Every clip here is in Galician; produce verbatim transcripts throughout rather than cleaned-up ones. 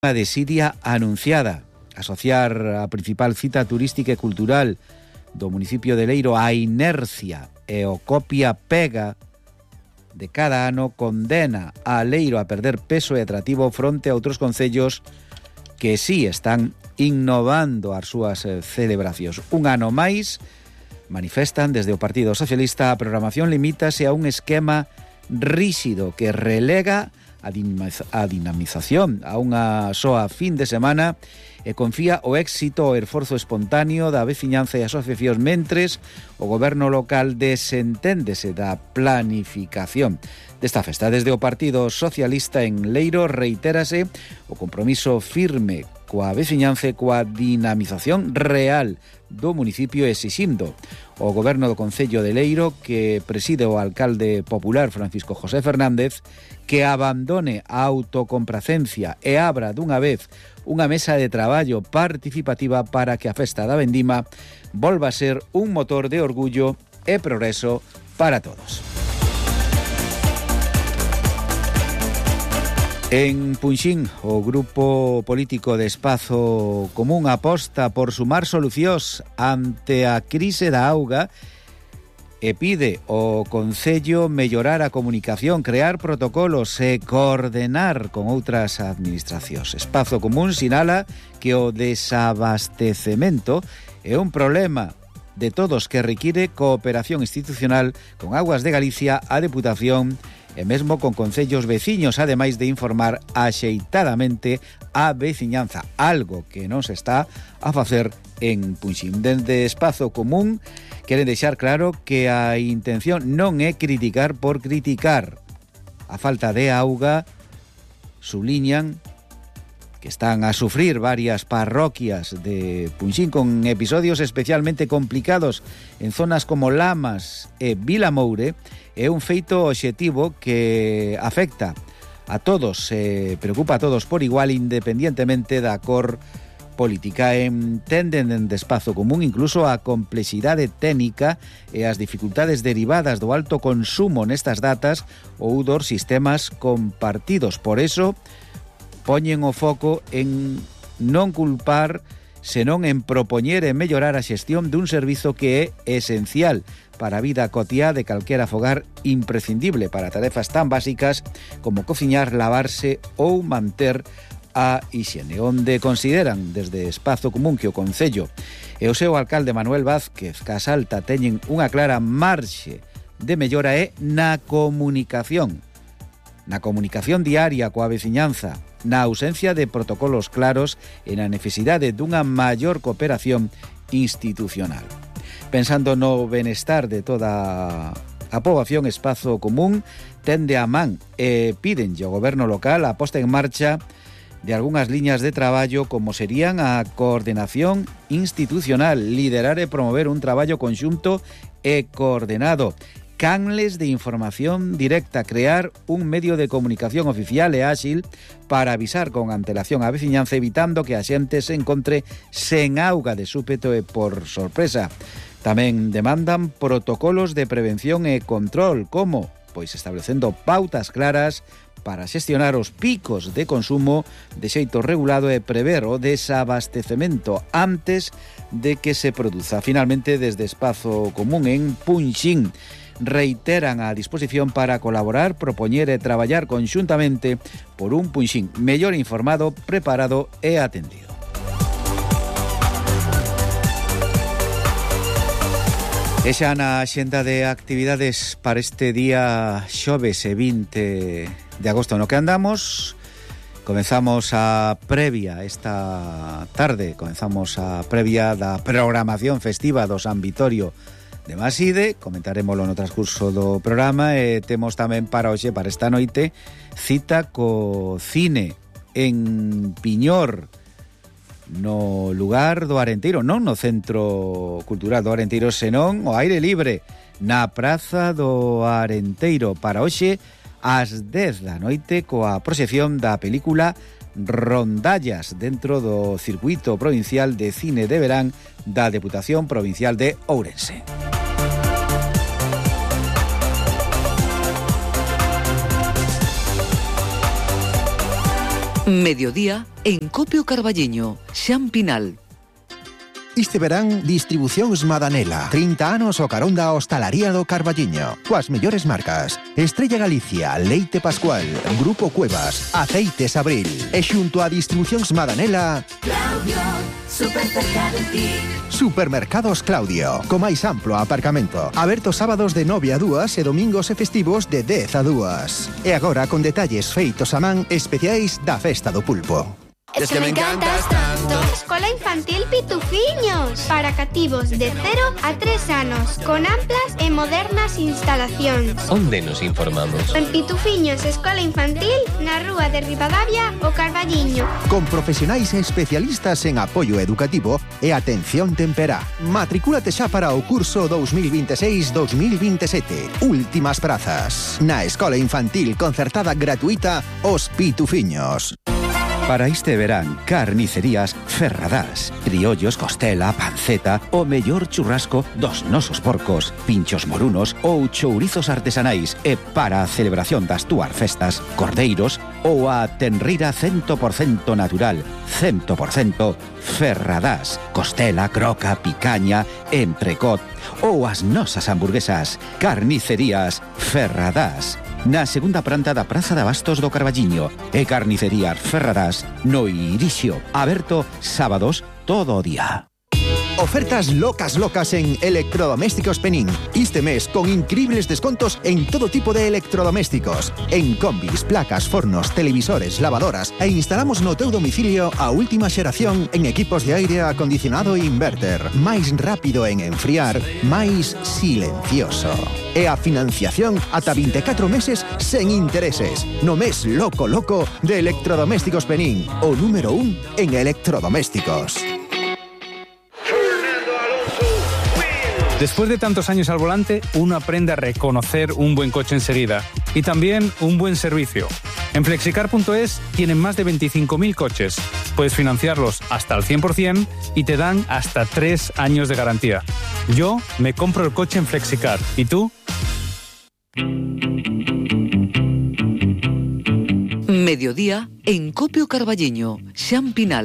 Unha desidia anunciada, asociar a principal cita turística e cultural do municipio de Leiro á inercia e o copia-pega de cada ano condena a Leiro a perder peso e atractivo fronte a outros concellos que sí están innovando as súas celebracións. Un ano máis, manifestan desde o Partido Socialista, a programación limítase a un esquema ríxido que relega a dinamización a unha soa fin de semana e confía o éxito o esforzo espontáneo da veciñanza e asociacións mentres o goberno local desenténdese da planificación desta festa. Desde o Partido Socialista en Leiro reitérase o compromiso firme coa veciñanza e coa dinamización real do municipio, exixindo o goberno do Concello de Leiro, que preside o alcalde popular Francisco José Fernández, que abandone a autocompracencia e abra dunha vez unha mesa de traballo participativa para que a festa da vendima volva a ser un motor de orgullo e progreso para todos. En Punxín, o grupo político de Espazo Común aposta por sumar solucións ante a crise da auga e pide ao Concello mellorar a comunicación, crear protocolos e coordenar con outras administracións. Espazo Común sinala que o desabastecemento é un problema de todos que require cooperación institucional con Augas de Galicia, a Deputación e mesmo con concellos veciños, ademais de informar axeitadamente a veciñanza, algo que non se está a facer en Punxín. Dende Espazo Común queren deixar claro que a intención non é criticar por criticar. A falta de auga, subliñan, que están a sufrir varias parroquias de Punxín con episodios especialmente complicados en zonas como Lamas e Vilamoure, é un feito obxectivo que afecta a todos, eh, preocupa a todos por igual, independientemente da cor política. Entenden en Espazo Común incluso a complexidade técnica e as dificultades derivadas do alto consumo nestas datas ou dos sistemas compartidos. Por eso, poñen o foco en non culpar, senón en propoñer e mellorar a xestión dun servizo que é esencial para a vida cotiá de calquera fogar, imprescindible para tarefas tan básicas como cociñar, lavarse ou manter a hixiene, onde consideran desde Espazo Común que o Concello e o seu alcalde Manuel Vázquez Casalta teñen unha clara marxe de mellora é na comunicación, na comunicación diaria coa veciñanza, na ausencia de protocolos claros e na necesidade dunha maior cooperación institucional. Pensando no benestar de toda a poboación, Espazo Común tende a man e pídenlle ao goberno local a posta en marcha de algunhas liñas de traballo como serían a coordinación institucional, liderar e promover un traballo conxunto e coordenado, canles de información directa, crear un medio de comunicación oficial e áxil para avisar con antelación á veciñanza, evitando que a xente se encontre sen auga de súpeto e por sorpresa. Tamén demandan protocolos de prevención e control, como, pois establecendo pautas claras para xestionar os picos de consumo de xeito regulado e prever o desabastecemento antes de que se produza. Finalmente, desde Espazo Común en Punxín, reiteran a disposición para colaborar, propoñer e traballar conxuntamente por un Punxín mellor informado, preparado e atendido. E xa na xenda de actividades para este día xoves e vinte de agosto no que andamos, comenzamos a previa esta tarde, comenzamos a previa da programación festiva do San Vitorio de Maside, comentaremoslo no transcurso do programa, e temos tamén para hoxe, para esta noite, cita co cine en Piñor, no lugar do Arenteiro, non no Centro Cultural do Arenteiro, senón o aire libre, na Praza do Arenteiro, para hoxe ás dez da noite, coa proxección da película Rondallas dentro do circuito provincial de cine de verán da Deputación Provincial de Ourense. Mediodía en Copio Carballiño, Xan Pinal. Este verán, Distribucións Madanela. trinta anos o carón da hostalaría do Carballiño. Coas mellores marcas: Estrella Galicia, Leite Pascual, Grupo Cuevas, Aceites Abril. E xunto a Distribucións Madanela, Claudio, super cerca de ti. Supermercados Claudio, co máis amplo aparcamento. Aberto sábados de nove a dúas e domingos e festivos de dez a dúas. E agora con detalles feitos a man especiais da Festa do Pulpo. Es que me encantas tanto. Escola Infantil Pitufiños, para cativos de cero a tres anos, con amplas e modernas instalacións. Onde nos informamos? En Pitufiños Escola Infantil, na rúa de Ribadavia, o Carballiño. Con profesionais e especialistas en apoio educativo e atención temperá. Matricúlate xa para o curso dos mil veintiséis dos mil veintisiete. Últimas prazas. Na Escola Infantil concertada gratuita Os Pitufiños. Para este verán, carnicerías Ferradás, criollos, costela, panceta, o mellor churrasco dos nosos porcos, pinchos morunos ou chourizos artesanais, e para a celebración das túas festas, cordeiros ou a tenrira cen por cento natural, cen por cento Ferradás, costela, croca, picaña, entrecot ou as nosas hamburguesas. Carnicerías Ferradás, na segunda planta da Praza de Abastos do Carballiño, e Carnicerías Ferradás no Irixio, aberto sábados todo o día. Ofertas locas locas en Electrodomésticos Penín. Este mes con increíbles descontos en todo tipo de electrodomésticos. En combis, placas, fornos, televisores, lavadoras, e instalamos no teu domicilio a última xeración en equipos de aire acondicionado e inverter. Máis rápido en enfriar, máis silencioso. E a financiación ata vinte e catro meses sen intereses. No mes loco loco de Electrodomésticos Penín, o número un en electrodomésticos. Después de tantos años al volante, uno aprende a reconocer un buen coche enseguida y también un buen servicio. En Flexicar punto es tienen más de veinticinco mil coches. Puedes financiarlos hasta al cien por ciento y te dan hasta tres años de garantía. Yo me compro el coche en Flexicar. ¿Y tú? Mediodía en Copio Carballiño, Xan Pinal.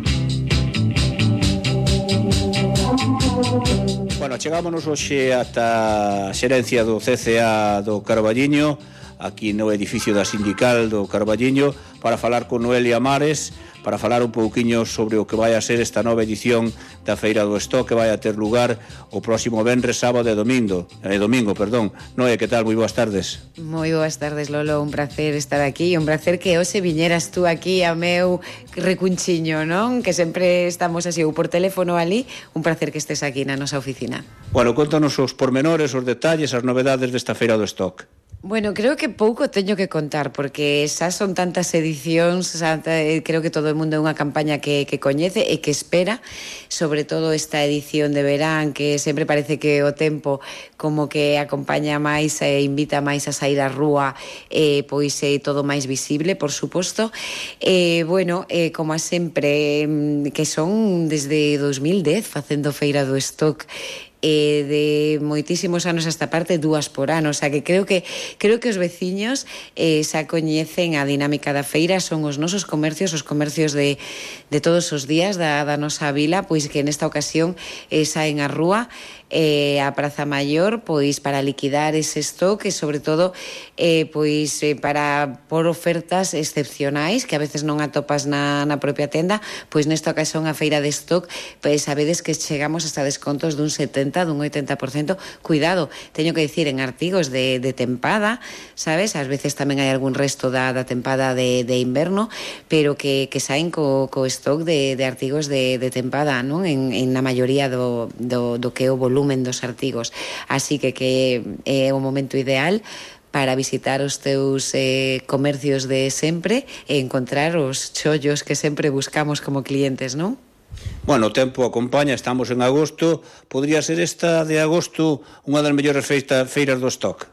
Bueno, chegámonos hoxe ata a xerencia do C C A do Carballiño, aquí no edificio da Sindical do Carballiño, para falar con Noelia Mares, para falar un pouquiño sobre o que vai a ser esta nova edición da Feira do Stock, que vai a ter lugar o próximo venres, sábado e domingo, eh, domingo, perdón. Noe, que tal? Moi boas tardes. Moi boas tardes, Lolo, un placer estar aquí, un placer que hoxe viñeras tú aquí a meu recunchiño, non? Que sempre estamos así, ou por teléfono ali, un placer que estés aquí na nosa oficina. Bueno, contanos os pormenores, os detalles, as novedades desta Feira do Stock. Bueno, creo que pouco teño que contar, porque xa son tantas edicións, xa, creo que todo o mundo é unha campaña que, que coñece e que espera, sobre todo esta edición de verán, que sempre parece que o tempo como que acompaña máis e invita máis a sair á rúa, eh, pois é todo máis visible, por suposto. Eh, bueno, eh, como a sempre, que son desde dos mil dez facendo Feira do Stock, eh, de moitísimos anos esta parte, dúas por ano, o sea que creo que creo que os veciños eh, xa coñecen a dinámica da feira, son os nosos comercios, os comercios de, de todos os días da, da nosa vila, pois que nesta ocasión eh, saen á rúa, eh, a Praza Maior, pois para liquidar ese stock e sobre todo eh, pois eh, para por ofertas excepcionais que a veces non atopas na, na propia tenda, pois nesta ocasión a feira de stock, pois sabedes que chegamos hasta descontos dun setenta, dun oitenta por cento. Cuidado, teño que dicir, en artigos de, de tempada, sabes, ás veces tamén hai algún resto da, da tempada de, de inverno, pero que, que saen co, co stock de, de artigos de, de tempada, non? En, en na maioría do, do, do que é o volumen dos artigos. Así que que é o momento ideal para visitar os teus eh, comercios de sempre e encontrar os chollos que sempre buscamos como clientes, non? Bueno, o tempo acompaña, estamos en agosto. Podría ser esta de agosto unha das mellores feita, feiras do stock?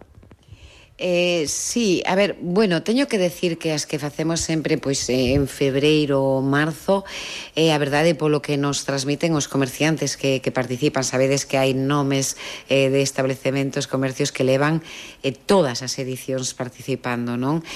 Eh, sí, a ver, bueno, teño que decir que as que facemos sempre pois eh, en febreiro ou marzo, eh, a verdade polo que nos transmiten os comerciantes que, que participan, sabedes que hai nomes eh, de establecementos, comercios que levan eh, todas as edicións participando, non?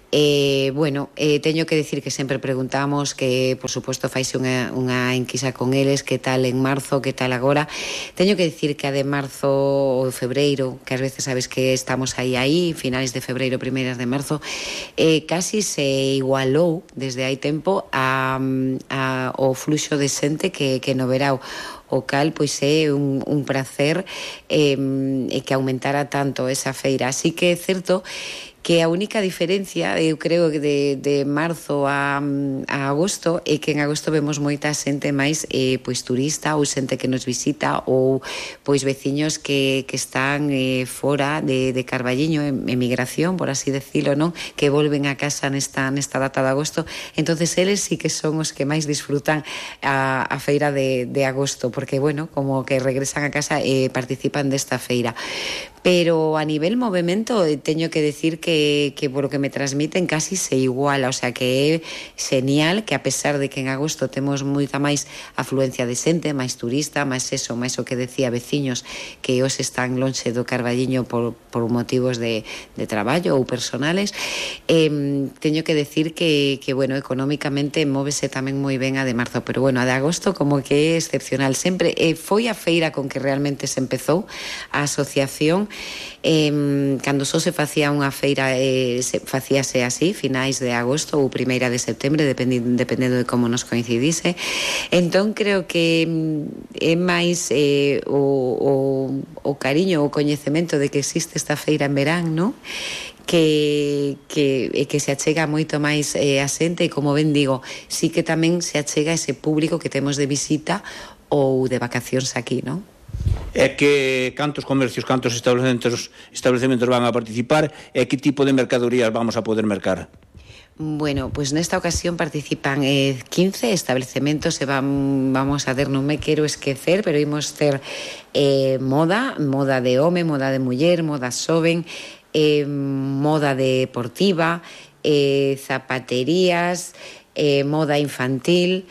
Eh, bueno, eh, teño que decir que sempre preguntamos, que por suposto faise unha, unha enquisa con eles, que tal en marzo, que tal agora. Teño que decir que a de marzo ou febreiro, que ás veces sabes que estamos aí aí, finais de febreiro, primeiras de marzo, eh, casi se igualou desde hai tempo a, a, o fluxo de xente que, que no verao. O cal, pois é un, un prazer eh, que aumentara tanto esa feira. Así que é certo que a única diferencia, eu creo que de, de marzo a, a agosto, é que en agosto vemos moita xente máis eh, pois turista ou xente que nos visita ou pois veciños que, que están eh, fora de, de Carballiño, en emigración, por así decirlo, non? Que volven a casa nesta, nesta data de agosto. Entonces eles sí que son os que máis disfrutan a, a feira de, de agosto, porque, bueno, como que regresan a casa e eh, participan desta feira. Pero a nivel movimento teño que decir que, que por lo que me transmiten casi se iguala, o sea que é genial que a pesar de que en agosto temos moita máis afluencia de xente, máis turista, máis eso, máis o que decía veciños que os están lonxe do Carballiño por, por motivos de, de traballo ou personales, eh, teño que decir que, que bueno, económicamente móvese tamén moi ben a de marzo, pero bueno, a de agosto como que é excepcional sempre, eh, foi a feira con que realmente se empezou a asociación. Eh, cando só se facía unha feira eh, se, facíase así, finais de agosto ou primeira de setembro, dependendo, dependendo de como nos coincidise. Entón creo que é máis eh, o, o, o cariño, o coñecemento de que existe esta feira en verán, non? Que, que, que se achega moito máis eh, a xente e, como ben digo, sí que tamén se achega ese público que temos de visita ou de vacacións aquí, non? É que cantos comercios, cantos establecementos, establecementos van a participar e que tipo de mercadorías vamos a poder mercar? Bueno, pues nesta ocasión participan eh, quince establecementos e van, vamos a ver, non me quero esquecer, pero imos ter eh, moda, moda de home, moda de muller, moda xoven, eh, moda deportiva, eh, zapaterías, eh, moda infantil,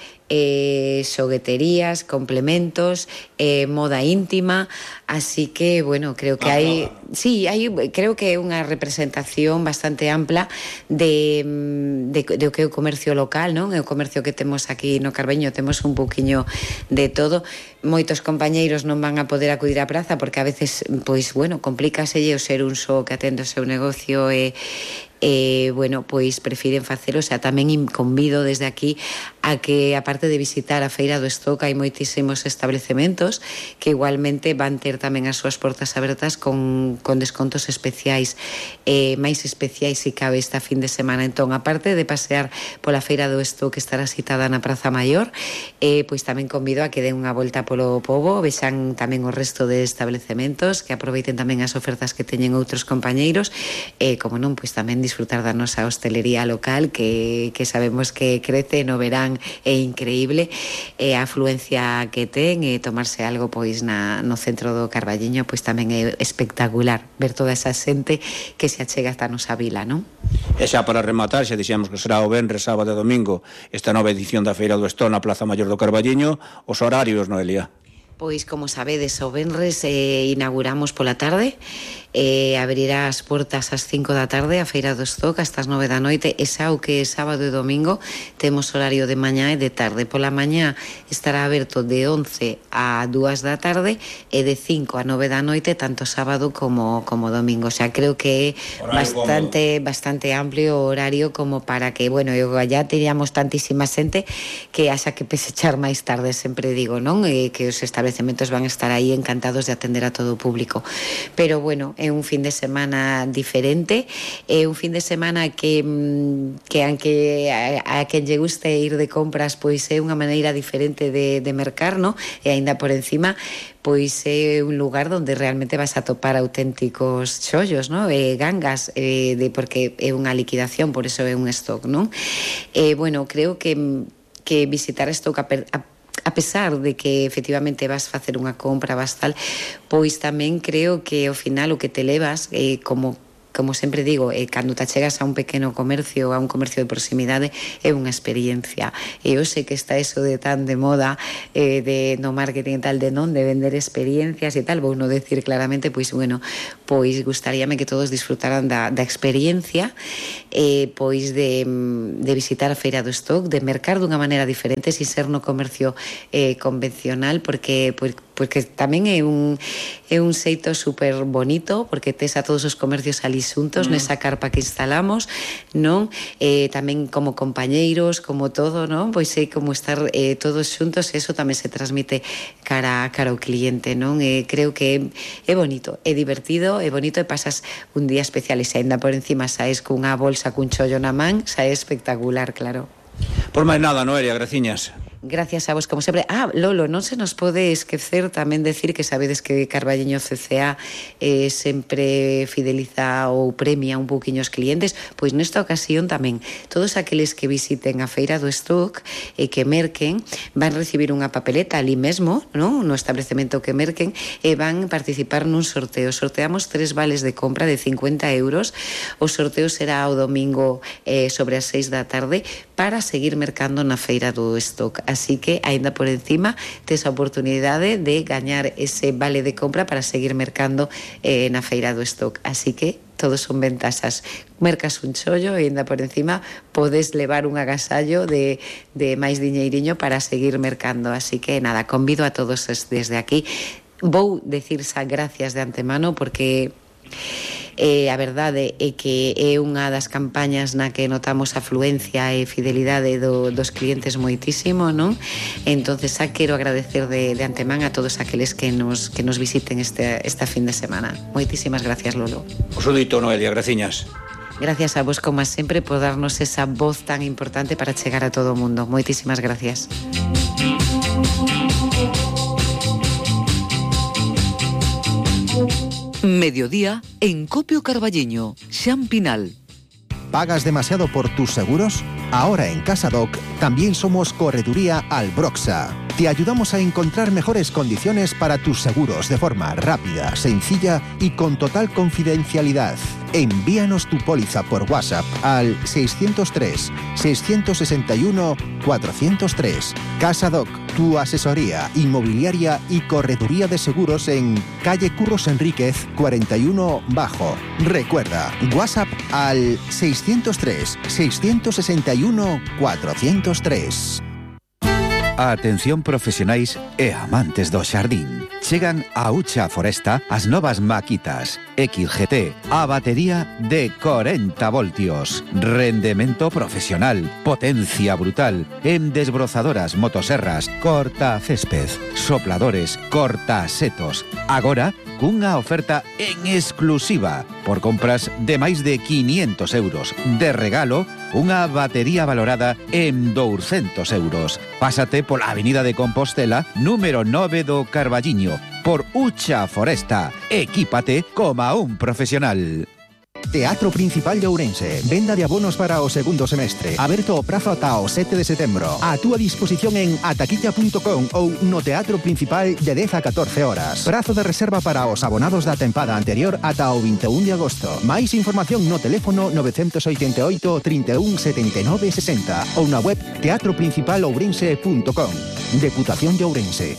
eh, xogueterías, complementos, eh, moda íntima, así que, bueno, creo que hai, sí, hai, creo que é unha representación bastante ampla de, de, de o que é o comercio local, non? É o comercio que temos aquí no Carballiño, temos un pouquiño de todo. Moitos compañeiros non van a poder acudir á praza porque a veces, pois, bueno, complícaselle o ser un só que atende o seu negocio e eh, bueno, pois prefiren facelo, o sea, tamén convido desde aquí a que, aparte de visitar a Feira do Stock, hai moitísimos establecementos que igualmente van ter tamén as súas portas abertas con, con descontos especiais, eh, máis especiais se cabe esta fin de semana. Entón, aparte de pasear pola Feira do Stock que estará citada na Praza Maior, eh, pois tamén convido a que den unha volta polo pobo, vexan tamén o resto de establecementos, que aproveiten tamén as ofertas que teñen outros compañeiros, e, eh, como non, pois tamén disfrutar da nosa hostelería local que, que sabemos que crece no verán, é increíble, e a afluencia que ten, e tomarse algo pois na, no centro do Carballiño pois tamén é espectacular ver toda esa xente que se achega hasta a nosa vila, non? E xa para rematar, xa dixemos que será o venres, sábado e domingo esta nova edición da Feira do Stock na Plaza Maior do Carballiño. Os horarios, Noelia? Pois, como sabedes, o venres eh, inauguramos pola tarde, eh, abrirá as portas ás cinco da tarde a Feira do Stock hasta as nove da noite, e xa o que é sábado e domingo temos horario de mañá e de tarde. Pola mañá estará aberto de once a dúas da tarde e de cinco a nove da noite, tanto sábado como, como domingo. O sea, creo que é bastante, bastante amplio o horario como para que, bueno, eu ya teníamos tantísima xente que haxa que pesechar máis tarde, sempre digo, non? E que os estabelecementos van a estar aí encantados de atender a todo o público. Pero bueno, é un fin de semana diferente, é un fin de semana que que aunque a, a quen lle guste ir de compras, pois é unha maneira diferente de, de mercar, no? E aínda por encima, pois é un lugar onde realmente vas a topar auténticos chollos, no? E gangas, eh, de, porque é unha liquidación, por eso é un stock, non? Eh, bueno, creo que que visitar stock a, a a pesar de que efectivamente vas facer unha compra, vas tal, pois tamén creo que ao final o que te levas eh, como como sempre digo, eh, cando te chegas a un pequeno comercio, a un comercio de proximidade, é unha experiencia. E eu sei que está eso de tan de moda, eh, de no marketing e tal, de non, de vender experiencias e tal, vou non decir claramente, pois, bueno, pois gustaríame que todos disfrutaran da, da experiencia, eh, pois de, de visitar a Feira do Stock, de mercar dunha maneira diferente, sin ser no comercio eh, convencional, porque, porque tamén é un, é un xeito super bonito, porque tes a todos os comercios ali xuntos, mm. nesa carpa que instalamos, non? Eh, tamén como compañeiros, como todo, non? Pois é como estar eh, todos xuntos, e eso tamén se transmite cara, cara ao cliente, non? Eh, creo que é, é bonito, é divertido, é bonito, e pasas un día especial, e se ainda por encima saes cunha bolsa cun chollo na man, xa é espectacular, claro. Por máis nada, Noelia, graciñas. Gracias a vos, como sempre. Ah, Lolo, non se nos pode esquecer tamén decir que sabedes que Carballiño C C A eh, sempre fideliza ou premia un pouquiño os clientes, pois nesta ocasión tamén todos aqueles que visiten a Feira do Stock e que merquen van recibir unha papeleta ali mesmo, non? No establecemento que merquen, e van participar nun sorteo. Sorteamos tres vales de compra de cincuenta euros. O sorteo será o domingo eh, sobre as seis da tarde para seguir mercando na Feira do Stock. Así que, aínda por encima, tes a oportunidade de gañar ese vale de compra para seguir mercando eh, na Feira do Stock. Así que todos son ventaxas. Mercas un chollo e aínda por encima podes levar un agasallo de, de máis diñeiriño para seguir mercando. Así que, nada, convido a todos desde aquí. Vou decir xa gracias de antemano porque... Eh, a verdade é que é unha das campañas na que notamos a afluencia e fidelidade do, dos clientes moitísimo, non? Entonces xa quero agradecer de, de antemán a todos aqueles que nos, que nos visiten este, esta fin de semana. Moitísimas gracias, Lolo. Os o dito, Noelia, graciñas. Gracias a vos, como sempre, por darnos esa voz tan importante para chegar a todo o mundo. Moitísimas gracias. Mediodía en Copio Carballiño, Xan Pinal. ¿Pagas demasiado por tus seguros? Ahora en CasaDoc también somos Correduría Albroxa. Te ayudamos a encontrar mejores condiciones para tus seguros de forma rápida, sencilla y con total confidencialidad. Envíanos tu póliza por WhatsApp al seiscientos tres, seiscientos sesenta y uno, cuatrocientos tres. CasaDoc, tu asesoría inmobiliaria y correduría de seguros en calle Curros Enríquez cuarenta y uno Bajo. Recuerda, WhatsApp al seiscientos tres, seiscientos sesenta y uno, cuatrocientos tres. Atención profesionais e amantes do xardín. Chegan a Ucha Foresta as novas maquitas X G T, a batería de corenta voltios, rendemento profesional, potencia brutal, en desbrozadoras, motoserras, corta césped, sopladores, corta setos. Agora, cunha oferta en exclusiva, por compras de máis de quinientos euros. De regalo, unha batería valorada en douscentos euros. Pásate pola Avenida de Compostela, número nove do Carballiño, por Ucha Foresta. Equípate como un profesional. Teatro Principal de Ourense. Venda de abonos para o segundo semestre. Aberto o prazo ata o sete de setembro. A túa disposición en ataquilla punto com ou no Teatro Principal de dez a catorce horas. Prazo de reserva para os abonados da tempada anterior ata o vinte e un de agosto. Máis información no teléfono novecentos oitenta e oito, trinta e un, setenta e nove, sesenta ou na web teatro principal ourense punto com. Deputación de Ourense.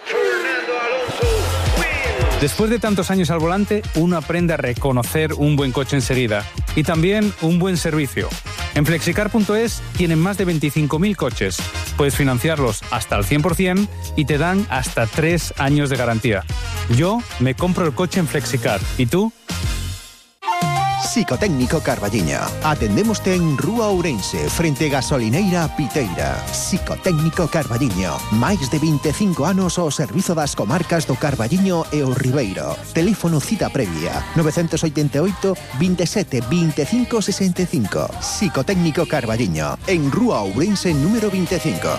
Después de tantos años al volante, uno aprende a reconocer un buen coche enseguida y también un buen servicio. En flexicar punto es tienen más de veinticinco mil coches. Puedes financiarlos hasta el cien por ciento y te dan hasta tres años de garantía. Yo me compro el coche en Flexicar. ¿Y tú? Psicotécnico Carballiño. Atendémoste en Rúa Ourense, frente Gasolineira Piteira. Psicotécnico Carballiño. Máis de vinte e cinco anos ao servizo das comarcas do Carballiño e o Ribeiro. Teléfono cita previa novecentos oitenta e oito, veintisiete, veinticinco, sesenta e cinco. Psicotécnico Carballiño. En Rúa Ourense número veinticinco.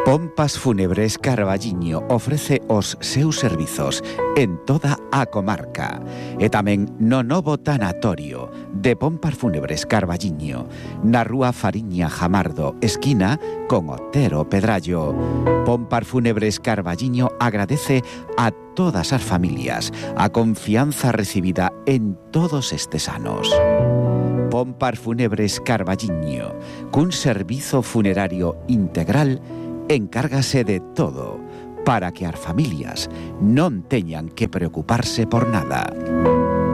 Pompas Fúnebres Carballiño ofrece os seus servizos en toda a comarca e tamén no novo tanatorio de Pompas Fúnebres Carballiño na rúa Fariña Jamardo, esquina con Otero Pedrallo. Pompas Fúnebres Carballiño agradece a todas as familias a confianza recibida en todos estes anos. Pompas Fúnebres Carballiño, cun servizo funerario integral, encárgase de todo para que as familias non teñan que preocuparse por nada.